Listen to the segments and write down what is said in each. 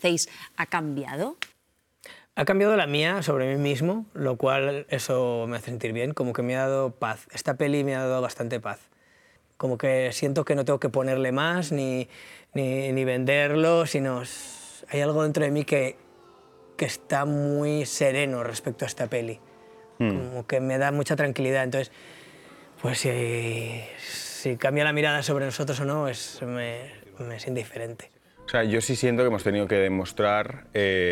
hacéis ha cambiado? Ha cambiado la mía sobre mí mismo, lo cual eso me hace sentir bien, como que me ha dado paz. Esta peli me ha dado bastante paz. Como que siento que no tengo que ponerle más ni venderlo, sino hay algo dentro de mí que está muy sereno respecto a esta peli. Como que me da mucha tranquilidad. Entonces, pues si cambia la mirada sobre nosotros o no, me es indiferente. O sea, yo sí siento que hemos tenido que demostrar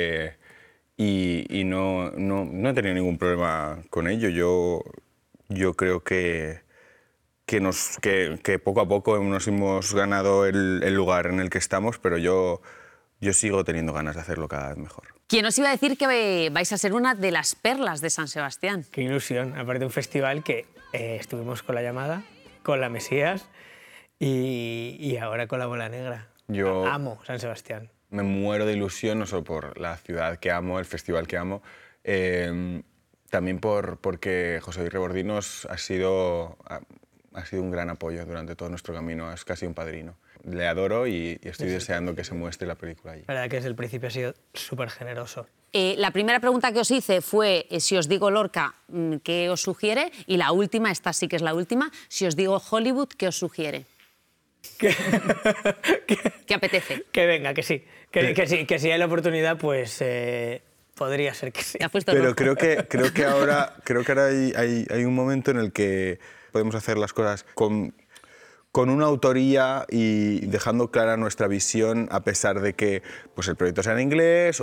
y no he tenido ningún problema con ello. Yo creo que poco a poco nos hemos ganado el lugar en el que estamos, pero yo sigo teniendo ganas de hacerlo cada vez mejor. ¿Quién os iba a decir que vais a ser una de las perlas de San Sebastián? Qué ilusión, aparte de un festival que estuvimos con La Llamada, con La Mesías y ahora con La Bola Negra. Yo amo San Sebastián. Me muero de ilusión, no solo por la ciudad que amo, el festival que amo, también porque José Luis Rebordinos ha sido un gran apoyo durante todo nuestro camino, es casi un padrino. Le adoro y estoy deseando que se muestre la película allí. La verdad que desde el principio ha sido súper generoso. La primera pregunta que os hice fue si os digo Lorca, ¿qué os sugiere? Y la última, esta sí que es la última, si os digo Hollywood, ¿qué os sugiere? ¿Qué apetece? Que venga, que sí. Que si hay la oportunidad, pues podría ser que sí. Pero creo que ahora hay un momento en el que podemos hacer las cosas con una autoría y dejando clara nuestra visión, a pesar de que pues, el proyecto sea en inglés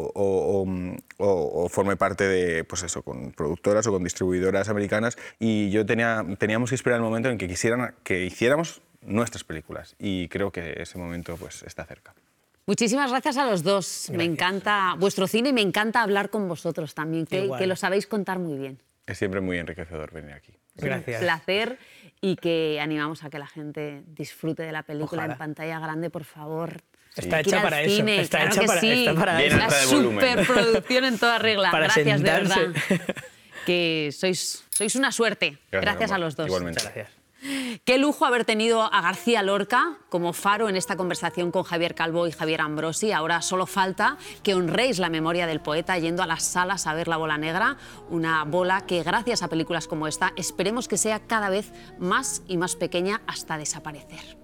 o forme parte de, pues eso, con productoras o con distribuidoras americanas. Y teníamos que esperar el momento en que quisieran que hiciéramos nuestras películas. Y creo que ese momento pues, está cerca. Muchísimas gracias a los dos. Gracias. Me encanta vuestro cine y me encanta hablar con vosotros también, que lo sabéis contar muy bien. Es siempre muy enriquecedor venir aquí. Gracias. Un placer y que animamos a que la gente disfrute de la película. Ojalá. En pantalla grande, por favor. Está hecha para eso. Está hecha para eso. La superproducción en toda regla. Para gracias, sentarse. de verdad. Que sois una suerte. Gracias a los dos. Igualmente. Muchas gracias. Qué lujo haber tenido a García Lorca como faro en esta conversación con Javier Calvo y Javier Ambrosi. Ahora solo falta que honréis la memoria del poeta yendo a las salas a ver La Bola Negra, una bola que gracias a películas como esta esperemos que sea cada vez más y más pequeña hasta desaparecer.